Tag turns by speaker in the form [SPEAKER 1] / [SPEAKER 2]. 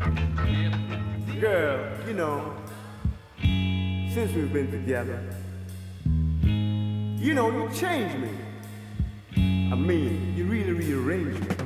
[SPEAKER 1] Girl, you know, since we've been together, you know, you changed me. I mean, you really rearranged me.